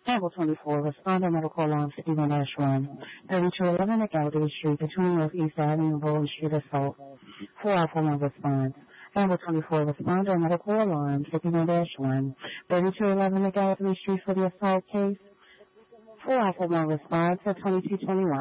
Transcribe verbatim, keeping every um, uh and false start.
Amble twenty-four, responder medical alarm fifty-one dash one, thirty-two eleven McAllister Street between Northeast Avenue and Bowling Street assault. four alpha one response. Amble twenty-four, responder medical alarm fifty-one dash one, thirty-two eleven McAllister Street for the assault case. four alpha one response at twenty-two twenty-one.